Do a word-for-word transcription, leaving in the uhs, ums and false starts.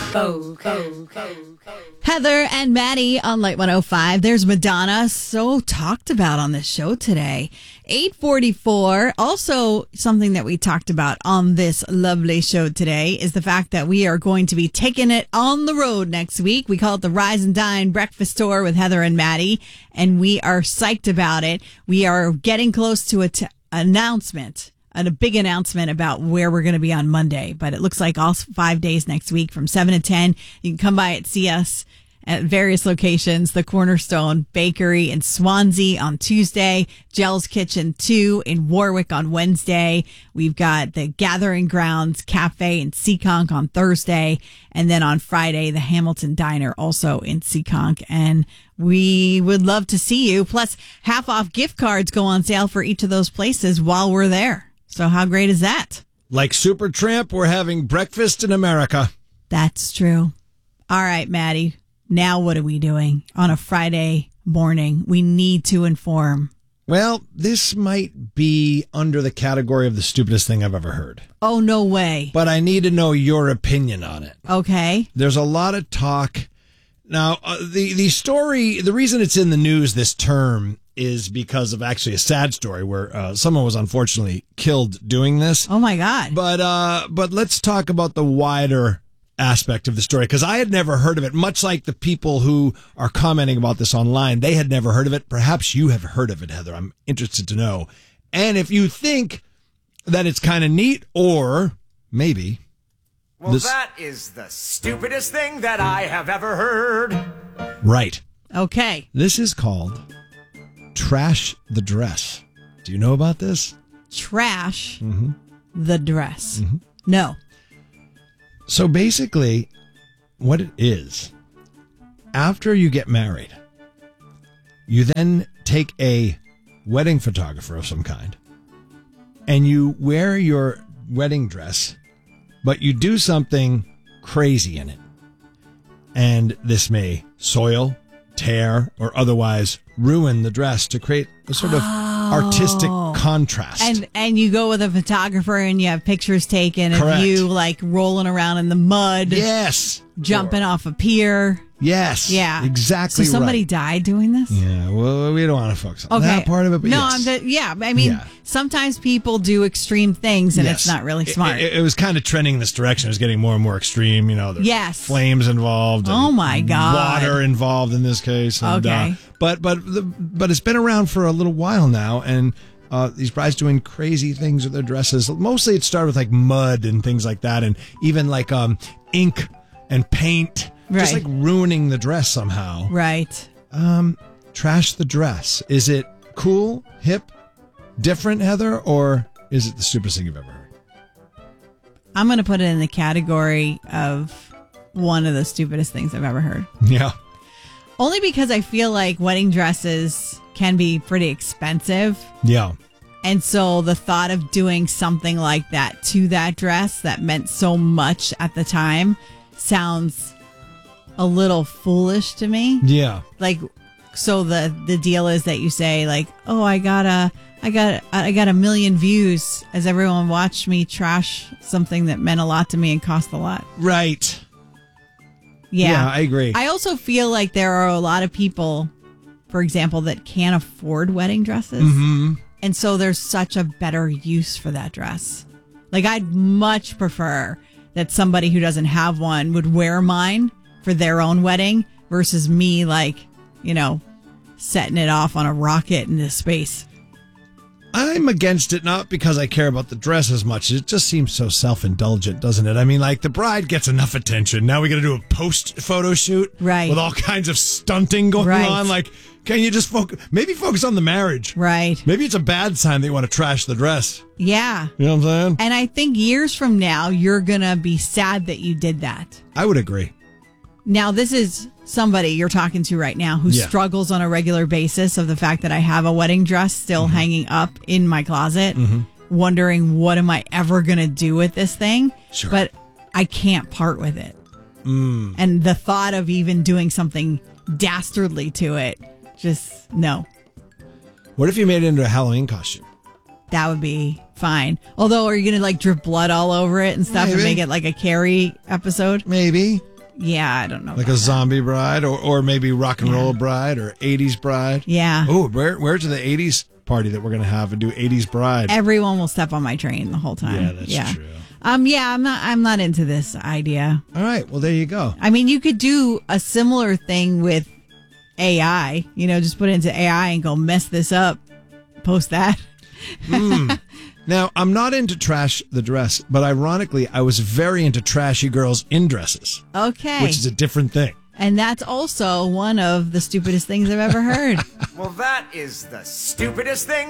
Heather and Maddie on Light one oh five. There's Madonna, so talked about on this show today. eight forty-four. Also, something that we talked about on this lovely show today is the fact that we are going to be taking it on the road next week. We call it the Rise and Dine Breakfast Tour with Heather and Maddie, and we are psyched about it. We are getting close to an t- announcement. And a big announcement about where we're going to be on Monday. But it looks like all five days next week from seven to ten. You can come by and see us at various locations. The Cornerstone Bakery in Swansea on Tuesday. Jell's Kitchen two in Warwick on Wednesday. We've got the Gathering Grounds Cafe in Seekonk on Thursday. And then on Friday, the Hamilton Diner also in Seekonk. And we would love to see you. Plus, half off gift cards go on sale for each of those places while we're there. So how great is that? Like Supertramp, we're having breakfast in America. That's true. All right, Maddie. Now what are we doing on a Friday morning? We need to inform. Well, this might be under the category of the stupidest thing I've ever heard. Oh, no way. But I need to know your opinion on it. Okay. There's a lot of talk. Now, uh, the, the story, the reason it's in the news this term is because of actually a sad story where uh, someone was unfortunately killed doing this. Oh, my God. But uh, but let's talk about the wider aspect of the story, because I had never heard of it, much like the people who are commenting about this online. They had never heard of it. Perhaps you have heard of it, Heather. I'm interested to know. And if you think that it's kind of neat, or maybe... Well, this... that is the stupidest thing that I have ever heard. Right. Okay. This is called... Trash the Dress. Do you know about this? Trash mm-hmm. the dress. Mm-hmm. No. So basically, what it is, after you get married, you then take a wedding photographer of some kind, and you wear your wedding dress, but you do something crazy in it. And this may soil, tear, or otherwise ruin the dress to create a sort of oh. artistic contrast. And and you go with a photographer and you have pictures taken Correct. of you like rolling around in the mud. Yes. Jumping or, off a pier. Yes. Yeah. Exactly. So somebody right. died doing this? Yeah. Well, we don't want to focus on okay. that part of it. But no, yes. I'm the, yeah. I mean, yeah. sometimes people do extreme things and yes. it's not really smart. It, it, it was kind of trending in this direction. It was getting more and more extreme. You know, there's yes. flames involved. Oh my God. Water involved in this case. And, okay. Uh, but but the, but it's been around for a little while now, and uh, these brides doing crazy things with their dresses. Mostly it started with like mud and things like that, and even like um, ink and paint. Right. Just like ruining the dress somehow. Right. Um, trash the dress. Is it cool, hip, different, Heather, or is it the stupidest thing you've ever heard? I'm going to put it in the category of one of the stupidest things I've ever heard. Yeah. Only because I feel like wedding dresses can be pretty expensive. Yeah. And so the thought of doing something like that to that dress that meant so much at the time sounds a little foolish to me. Yeah. Like, so the the deal is that you say like, oh, I got a, I got, I got a million views as everyone watched me trash something that meant a lot to me and cost a lot. Right. Yeah. Yeah, I agree. I also feel like there are a lot of people, for example, that can't afford wedding dresses. Mm-hmm. And so there's such a better use for that dress. Like, I'd much prefer that somebody who doesn't have one would wear mine for their own wedding versus me, like, you know, setting it off on a rocket into space. I'm against it, not because I care about the dress as much. It just seems so self-indulgent, doesn't it? I mean, like, the bride gets enough attention. Now we got to do a post-photo shoot. Right. With all kinds of stunting going right. on. Like, can you just focus? Maybe focus on the marriage. Right. Maybe it's a bad sign that you want to trash the dress. Yeah. You know what I'm saying? And I think years from now, you're going to be sad that you did that. I would agree. Now, this is somebody you're talking to right now who yeah. struggles on a regular basis of the fact that I have a wedding dress still mm-hmm. hanging up in my closet, mm-hmm. wondering what am I ever going to do with this thing? Sure. But I can't part with it. Mm. And the thought of even doing something dastardly to it, just no. What if you made it into a Halloween costume? That would be fine. Although, are you going to like drip blood all over it and stuff Maybe. and make it like a Carrie episode? Maybe. Yeah, I don't know. Like about a zombie bride, or, or maybe rock and roll bride, or eighties bride. Yeah. Oh, where, where's the eighties party that we're going to have and do eighties bride? Everyone will step on my train the whole time. Yeah, that's true. Um, yeah, I'm not. I'm not into this idea. All right. Well, there you go. I mean, you could do a similar thing with A I. You know, just put it into A I and go mess this up. Post that. Mm. Now, I'm not into Trash the Dress, but ironically, I was very into trashy girls in dresses. Okay. Which is a different thing. And that's also one of the stupidest things I've ever heard. Well, that is the stupidest thing